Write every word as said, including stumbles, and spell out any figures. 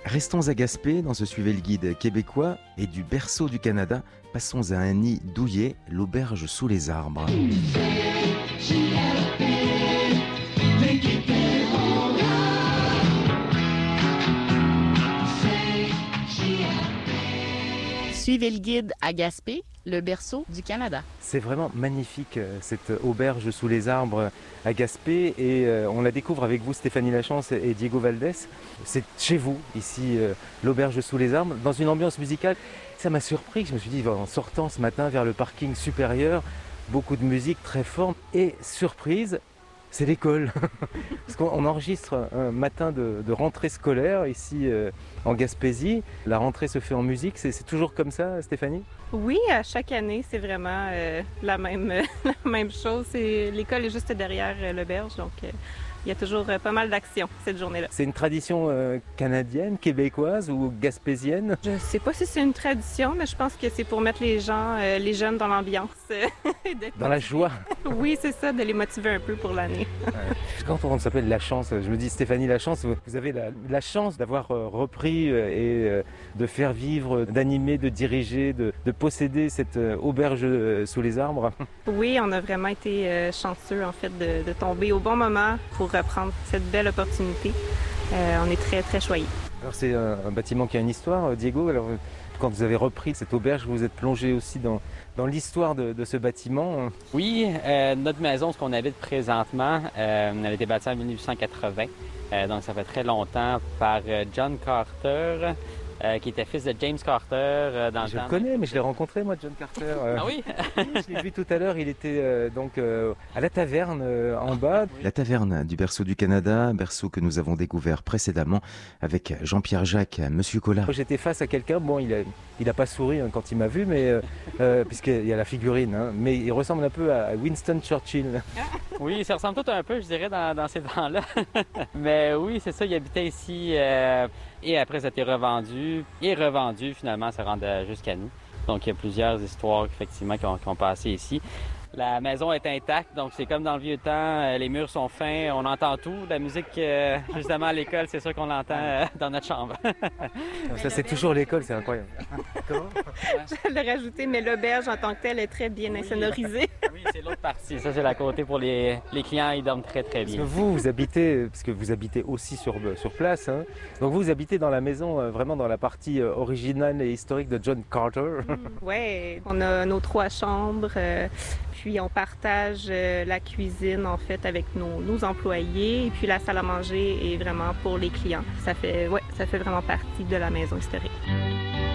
Restons à Gaspé dans ce Suivez le guide québécois et du berceau du Canada, passons à un nid douillet, l'auberge sous les arbres. Suivez le guide à Gaspé, le berceau du Canada. C'est vraiment magnifique cette auberge sous les arbres à Gaspé et on la découvre avec vous Stéphanie Lachance et Diego Valdés. C'est chez vous ici, l'auberge sous les arbres, dans une ambiance musicale. Ça m'a surpris, je me suis dit en sortant ce matin vers le parking supérieur, beaucoup de musique très forte et surprise, c'est l'école. Parce qu'on enregistre un matin de, de rentrée scolaire ici euh, en Gaspésie. La rentrée se fait en musique, c'est toujours comme ça Stéphanie? Oui, à chaque année, c'est vraiment euh, la, même, euh, la même chose. L'école est juste derrière euh, l'auberge, donc euh, il y a toujours euh, pas mal d'actions cette journée-là. C'est une tradition euh, canadienne, québécoise ou gaspésienne? Je sais pas si c'est une tradition, mais je pense que c'est pour mettre les gens, euh, les jeunes dans l'ambiance. Dans la joie? Oui, c'est ça, de les motiver un peu pour l'année. Ouais. Quand on s'appelle Lachance, je me dis Stéphanie Lachance, vous avez la, la chance d'avoir euh, repris euh, et euh, de faire vivre, d'animer, de diriger, de, de posséder cette euh, auberge euh, sous les arbres. Oui, on a vraiment été euh, chanceux en fait de, de tomber au bon moment pour reprendre cette belle opportunité. Euh, on est très très choyés. Alors c'est un, un bâtiment qui a une histoire, Diego. Alors quand vous avez repris cette auberge, vous êtes plongé aussi dans, dans l'histoire de, de ce bâtiment. Oui, euh, notre maison, ce qu'on habite présentement, euh, elle a été bâtie en mille huit cent quatre-vingts, euh, donc ça fait très longtemps, par euh, John Carter, euh, qui était fils de James Carter euh, dans je le temps. Je le connais, mais je l'ai rencontré moi, John Carter. Euh, ah oui? Je l'ai vu tout à l'heure, il était euh, donc euh, à la taverne euh, en bas. Oui. La taverne du berceau du Canada, berceau que nous avons découvert précédemment avec Jean-Pierre Jacques, Monsieur Collard. J'étais face à quelqu'un, bon il a, il a pas souri hein, quand il m'a vu, mais euh, euh, puisqu'il y a la figurine, hein, mais il ressemble un peu à Winston Churchill. Oui, ça ressemble tout un peu, je dirais, dans, dans ces temps-là. Mais oui, c'est ça, il habitait ici euh, et après ça a été revendu et revendu finalement, ça rentre jusqu'à nous. Donc il y a plusieurs histoires effectivement qui ont, qui ont passé ici. La maison est intacte, donc c'est comme dans le vieux temps, les murs sont fins, on entend tout. La musique, euh, justement à l'école, c'est sûr qu'on l'entend euh, dans notre chambre. Ça c'est toujours l'école, c'est incroyable. Comment? Je l'ai rajouté, mais l'auberge en tant que telle est très bien oui, insonorisée. Oui, c'est l'autre partie. Ça c'est la côté pour les, les clients, ils dorment très très bien. Parce que vous, vous habitez, parce que vous habitez aussi sur, sur place, hein. Donc vous, vous habitez dans la maison, euh, vraiment dans la partie euh, originale et historique de John Carter. Mmh, oui, on a nos trois chambres. Euh, Puis on partage euh, la cuisine en fait avec nos, nos employés et puis la salle à manger est vraiment pour les clients. Ça fait, ouais, ça fait vraiment partie de la maison historique.